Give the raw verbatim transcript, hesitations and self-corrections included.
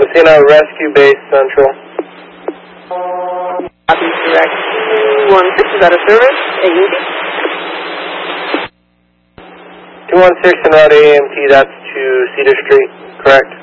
Messina Rescue Base Central. Copy, direct. one six is out of service. A U D. two one six en route A M T, that's to Cedar Street, correct?